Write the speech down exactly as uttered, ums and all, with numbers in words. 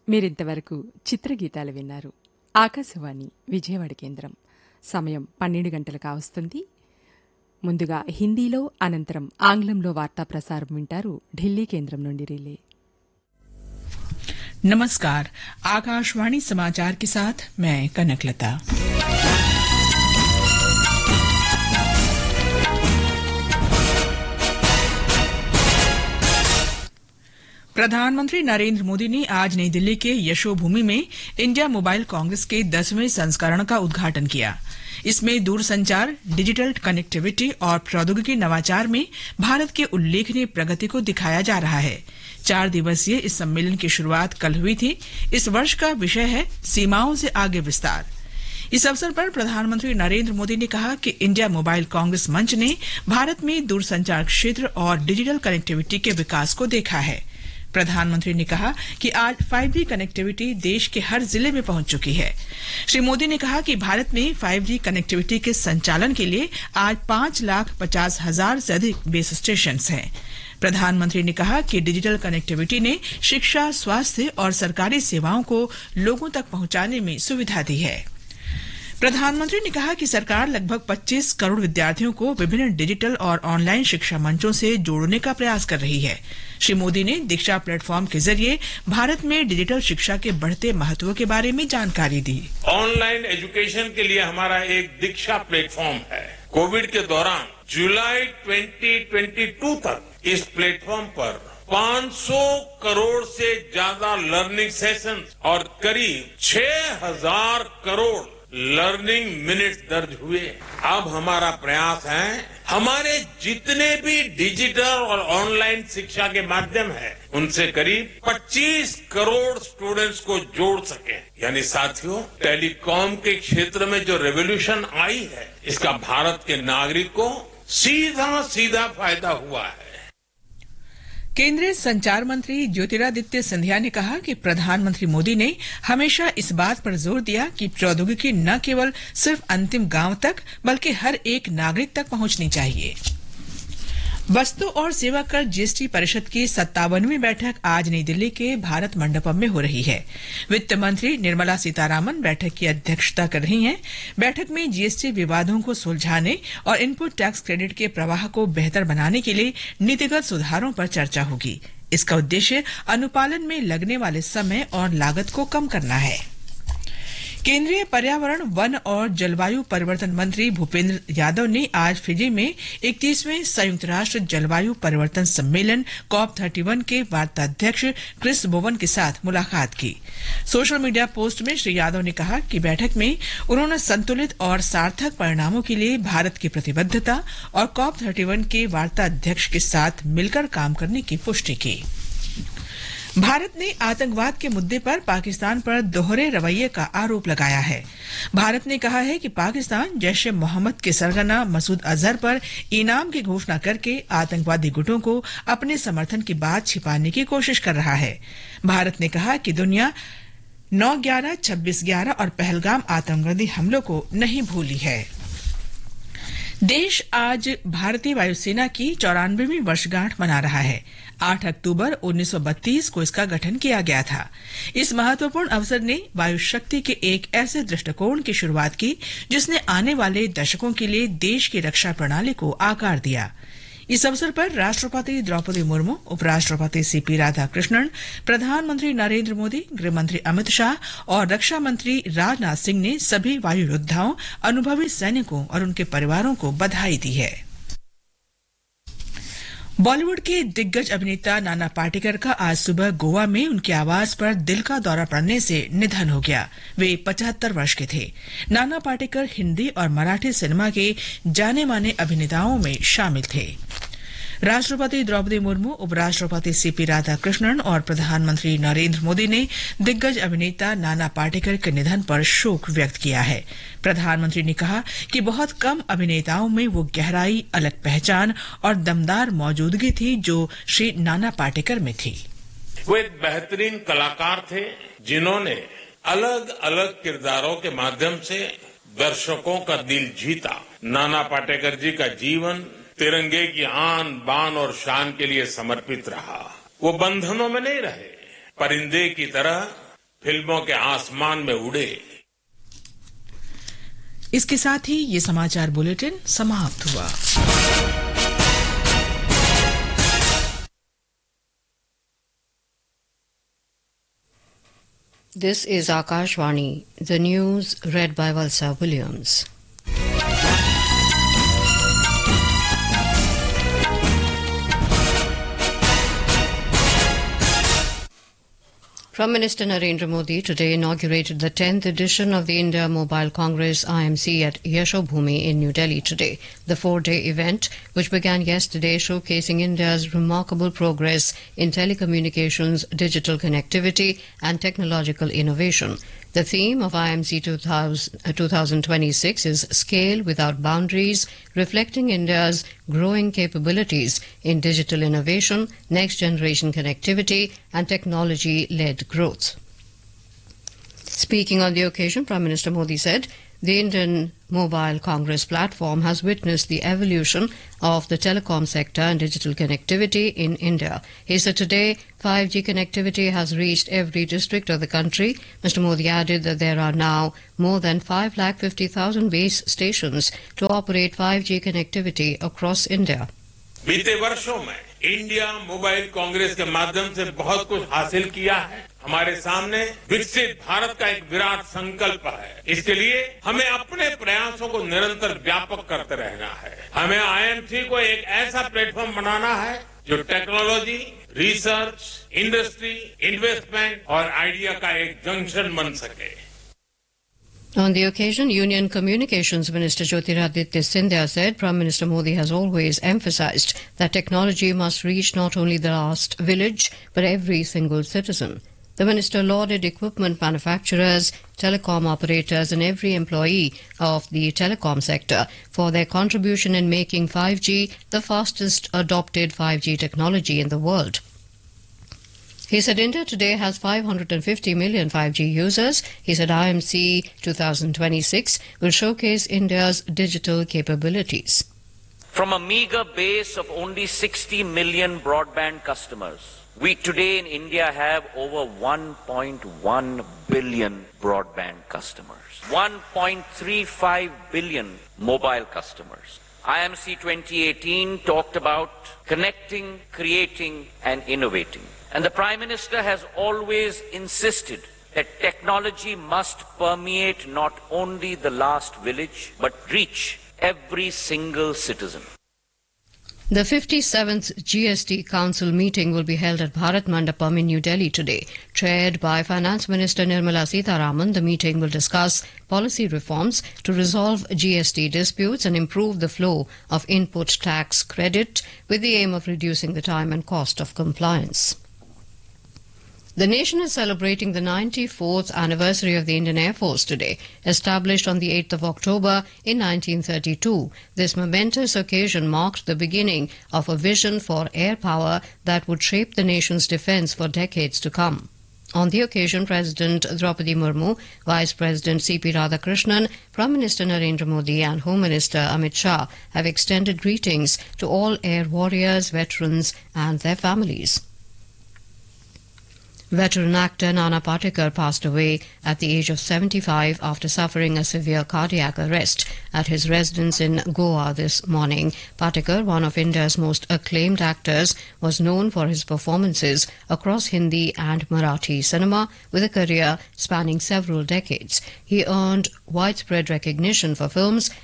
మీరింతవరకు చిత్రగీతాలు విన్నారు. ఆకాశవాణి విజయవాడ కేంద్రం. సమయం పన్నెండు గంటలు కావస్తుంది. ముందుగా హిందీలో, అనంతరం ఆంగ్లంలో వార్తా ప్రసారం వింటారు. ఢిల్లీ కేంద్రం నుండి రిలే. नमस्कार, आकाशवाणी समाचार के साथ मैं कनकलता। प्रधानमंत्री नरेंद्र मोदी ने आज नई दिल्ली के यशोभूमि में इंडिया मोबाइल कांग्रेस के दसवें संस्करण का उद्घाटन किया। इसमें दूरसंचार, डिजिटल कनेक्टिविटी और प्रौद्योगिकी नवाचार में भारत के उल्लेखनीय प्रगति को दिखाया जा रहा है। चार दिवसीय इस सम्मेलन की शुरुआत कल हुई थी। इस वर्ष का विषय है सीमाओं से आगे विस्तार। इस अवसर पर प्रधानमंत्री नरेंद्र मोदी ने कहा कि इंडिया मोबाइल कांग्रेस मंच ने भारत में दूरसंचार क्षेत्र और डिजिटल कनेक्टिविटी के विकास को देखा है। प्रधानमंत्री ने कहा कि आज फाइव जी कनेक्टिविटी देश के हर जिले में पहुंच चुकी है। श्री मोदी ने कहा कि भारत में फाइव जी कनेक्टिविटी के संचालन के लिए आज पांच लाख पचास हजार से अधिक बेस स्टेशन हैं। प्रधानमंत्री ने कहा कि डिजिटल कनेक्टिविटी ने शिक्षा, स्वास्थ्य और सरकारी सेवाओं को लोगों तक पहुंचाने में सुविधा दी है। प्रधानमंत्री ने कहा कि सरकार लगभग पच्चीस करोड़ विद्यार्थियों को विभिन्न डिजिटल और ऑनलाइन शिक्षा मंचों से जोड़ने का प्रयास कर रही है। श्री मोदी ने दीक्षा प्लेटफॉर्म के जरिए भारत में डिजिटल शिक्षा के बढ़ते महत्व के बारे में जानकारी दी। ऑनलाइन एजुकेशन के लिए हमारा एक दीक्षा प्लेटफॉर्म है। कोविड के दौरान जुलाई दो हज़ार बाईस तक इस प्लेटफॉर्म पर पांच सौ करोड़ से ज्यादा लर्निंग सेशन और करीब छह हजार करोड़ लर्निंग मिनट्स दर्ज हुए। अब हमारा प्रयास है हमारे जितने भी डिजिटल और ऑनलाइन शिक्षा के माध्यम है उनसे करीब पच्चीस करोड़ स्टूडेंट्स को जोड़ सके। यानी साथियों, टेलीकॉम के क्षेत्र में जो रेवोल्यूशन आई है इसका भारत के नागरिक को सीधा सीधा फायदा हुआ है। केंद्रीय संचार मंत्री ज्योतिरादित्य सिंधिया ने कहा कि प्रधानमंत्री मोदी ने हमेशा इस बात पर जोर दिया कि प्रौद्योगिकी न केवल सिर्फ अंतिम गांव तक बल्कि हर एक नागरिक तक पहुंचनी चाहिए। वस्तु और सेवा कर जीएसटी परिषद की सत्तावनवीं बैठक आज नई दिल्ली के भारत मंडपम में हो रही है। वित्त मंत्री निर्मला सीतारामन बैठक की अध्यक्षता कर रही हैं। बैठक में जीएसटी विवादों को सुलझाने और इनपुट टैक्स क्रेडिट के प्रवाह को बेहतर बनाने के लिए नीतिगत सुधारों पर चर्चा होगी। इसका उद्देश्य अनुपालन में लगने वाले समय और लागत को कम करना है। केंद्रीय पर्यावरण, वन और जलवायु परिवर्तन मंत्री भूपेंद्र यादव ने आज फिजी में इकतीसवें संयुक्त राष्ट्र जलवायु परिवर्तन सम्मेलन कॉप इकतीस के वार्ताध्यक्ष क्रिस बोवन के साथ मुलाकात की। सोशल मीडिया पोस्ट में श्री यादव ने कहा कि बैठक में उन्होंने संतुलित और सार्थक परिणामों के लिए भारत की प्रतिबद्धता और कॉप इकतीस के वार्ताध्यक्ष के साथ मिलकर काम करने की पुष्टि की। भारत ने आतंकवाद के मुद्दे पर पाकिस्तान पर दोहरे रवैये का आरोप लगाया है। भारत ने कहा है कि पाकिस्तान जैश ए मोहम्मद के सरगना मसूद अजहर पर इनाम की घोषणा करके आतंकवादी गुटों को अपने समर्थन की बात छिपाने की कोशिश कर रहा है। भारत ने कहा कि दुनिया नौ ग्यारह, छब्बीस ग्यारह और पहलगाम आतंकवादी हमलों को नहीं भूली है। देश आज भारतीय वायुसेना की चौरानवेवीं वर्षगांठ मना रहा है। आठ अक्टूबर उन्नीस सौ बत्तीस को इसका गठन किया गया था। इस महत्वपूर्ण अवसर ने वायु शक्ति के एक ऐसे दृष्टिकोण की शुरुआत की जिसने आने वाले दशकों के लिए देश की रक्षा प्रणाली को आकार दिया। इस अवसर पर राष्ट्रपति द्रौपदी मुर्मू, उपराष्ट्रपति सीपी राधाकृष्णन, प्रधानमंत्री नरेंद्र मोदी, गृहमंत्री अमित शाह और रक्षा मंत्री राजनाथ सिंह ने सभी वायु योद्धाओं, अनुभवी सैनिकों और उनके परिवारों को बधाई दी है। बॉलीवुड के दिग्गज अभिनेता नाना पाटेकर का आज सुबह गोवा में उनके आवास पर दिल का दौरा पड़ने से निधन हो गया। वे पचहत्तर वर्ष के थे। नाना पाटेकर हिंदी और मराठी सिनेमा के जाने माने अभिनेताओं में शामिल थे। राष्ट्रपति द्रौपदी मुर्मू, उपराष्ट्रपति सीपी राधाकृष्णन और प्रधानमंत्री नरेंद्र मोदी ने दिग्गज अभिनेता नाना पाटेकर के निधन पर शोक व्यक्त किया है। प्रधानमंत्री ने कहा कि बहुत कम अभिनेताओं में वो गहराई, अलग पहचान और दमदार मौजूदगी थी जो श्री नाना पाटेकर में थी। वो एक बेहतरीन कलाकार थे जिन्होंने अलग अलग किरदारों के माध्यम से दर्शकों का दिल जीता। नाना पाटेकर जी का जीवन तिरंगे की आन बान और शान के लिए समर्पित रहा। वो बंधनों में नहीं रहे, परिंदे की तरह फिल्मों के आसमान में उड़े। इसके साथ ही ये समाचार बुलेटिन समाप्त हुआ। This is Akashvani, the news read by Valsa Williams. Prime Minister Narendra Modi today inaugurated the tenth edition of the India Mobile Congress I M C at Yashobhoomi in New Delhi today. The four-day event, which began yesterday, showcasing India's remarkable progress in telecommunications, digital connectivity and technological innovation. The theme of I M C twenty twenty-six is Scale Without Boundaries, reflecting India's growing capabilities in digital innovation, next-generation connectivity and technology-led growth. Speaking on the occasion, Prime Minister Modi said, the Indian Mobile Congress platform has witnessed the evolution of the telecom sector and digital connectivity in India. He said today five G connectivity has reached every district of the country. Mister Modi added that there are now more than five lakh fifty thousand base stations to operate five G connectivity across India. बीते वर्षों में India mobile Congress के माध्यम से बहुत कुछ हासिल किया है। हमारे सामने विकसित भारत का एक विराट संकल्प है। इसके लिए हमें अपने प्रयासों को निरंतर व्यापक करते रहना है। हमें आई एम सी को एक ऐसा प्लेटफॉर्म बनाना है जो टेक्नोलॉजी, रिसर्च, इंडस्ट्री, इन्वेस्टमेंट और आइडिया का एक जंक्शन बन सके। On the occasion, Union Communications Minister Jyotiraditya Scindia said Prime Minister Modi has always emphasized that technology must reach not only the last village but every single citizen. The minister lauded equipment manufacturers, telecom operators and every employee of the telecom sector for their contribution in making five G the fastest adopted five G technology in the world. He said India today has five hundred fifty million five G users. He said I M C twenty twenty-six will showcase India's digital capabilities. From a meager base of only sixty million broadband customers, we today in India have over one point one billion broadband customers, one point three five billion mobile customers. I M C twenty eighteen talked about connecting, creating and innovating. And the Prime Minister has always insisted that technology must permeate not only the last village, but reach every single citizen. The fifty-seventh G S T Council meeting will be held at Bharat Mandapam in New Delhi today. Chaired by Finance Minister Nirmala Sitharaman, the meeting will discuss policy reforms to resolve G S T disputes and improve the flow of input tax credit with the aim of reducing the time and cost of compliance. The nation is celebrating the ninety-fourth anniversary of the Indian Air Force today, established on the eighth of October in nineteen thirty-two. This momentous occasion marked the beginning of a vision for air power that would shape the nation's defense for decades to come. On the occasion, President Draupadi Murmu, Vice President C P Radhakrishnan, Prime Minister Narendra Modi and Home Minister Amit Shah have extended greetings to all air warriors, veterans and their families. Veteran actor Nana Patekar passed away at the age of seventy-five after suffering a severe cardiac arrest at his residence in Goa this morning. Patekar, one of India's most acclaimed actors, was known for his performances across Hindi and Marathi cinema with a career spanning several decades. He earned widespread recognition for films